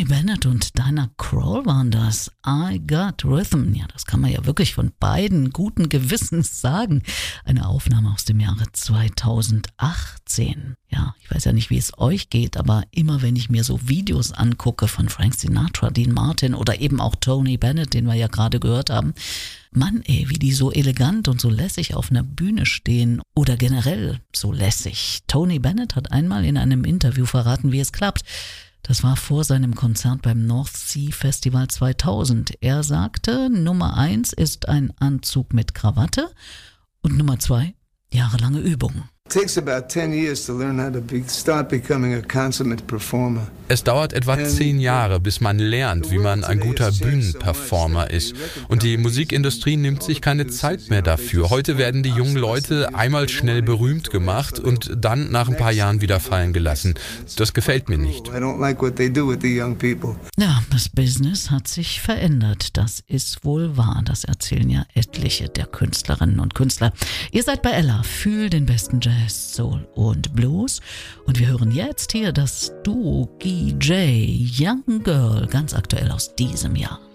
Tony Bennett und Diana Krall waren das. I Got Rhythm. Ja, das kann man ja wirklich von beiden guten Gewissens sagen. Eine Aufnahme aus dem Jahre 2018. Ja, ich weiß ja nicht, wie es euch geht, aber immer wenn ich mir so Videos angucke von Frank Sinatra, Dean Martin oder eben auch Tony Bennett, den wir ja gerade gehört haben, Mann ey, wie die so elegant und so lässig auf einer Bühne stehen oder generell so lässig. Tony Bennett hat einmal in einem Interview verraten, wie es klappt. Das war vor seinem Konzert beim North Sea Festival 2000. Er sagte, Nummer 1 ist ein Anzug mit Krawatte und Nummer 2 jahrelange Übung. Es dauert etwa 10 Jahre, bis man lernt, wie man ein guter Bühnenperformer ist. Und die Musikindustrie nimmt sich keine Zeit mehr dafür. Heute werden die jungen Leute einmal schnell berühmt gemacht und dann nach ein paar Jahren wieder fallen gelassen. Das gefällt mir nicht. Ja, das Business hat sich verändert. Das ist wohl wahr. Das erzählen ja etliche der Künstlerinnen und Künstler. Ihr seid bei Ella für den besten Jazz, Soul und Blues. Und wir hören jetzt hier das Duo Guy J, Young Girl, ganz aktuell aus diesem Jahr.